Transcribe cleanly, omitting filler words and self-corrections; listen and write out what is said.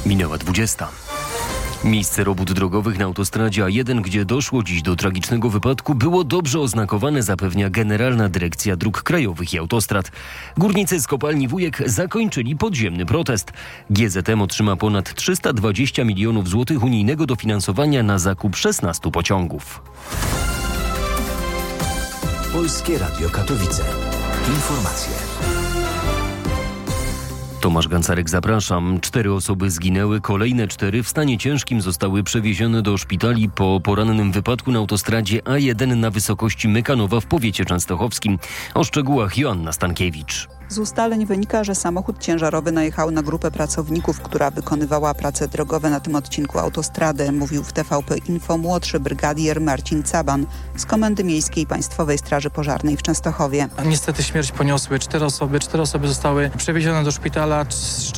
Minęła 20. Miejsce robót drogowych na autostradzie A1, gdzie doszło dziś do tragicznego wypadku, było dobrze oznakowane, zapewnia Generalna Dyrekcja Dróg Krajowych i Autostrad. Górnicy z kopalni Wujek zakończyli podziemny protest. GZM otrzyma ponad 320 milionów złotych unijnego dofinansowania na zakup 16 pociągów. Polskie Radio Katowice. Informacje. Tomasz Gancarek, zapraszam. 4 osoby zginęły, kolejne 4 w stanie ciężkim zostały przewiezione do szpitali po porannym wypadku na autostradzie A1 na wysokości Mykanowa w powiecie częstochowskim. O szczegółach Joanna Stankiewicz. Z ustaleń wynika, że samochód ciężarowy najechał na grupę pracowników, która wykonywała prace drogowe na tym odcinku autostrady, mówił w TVP Info młodszy brygadier Marcin Caban z Komendy Miejskiej Państwowej Straży Pożarnej w Częstochowie. Niestety śmierć poniosły 4 osoby. 4 osoby zostały przewiezione do szpitala,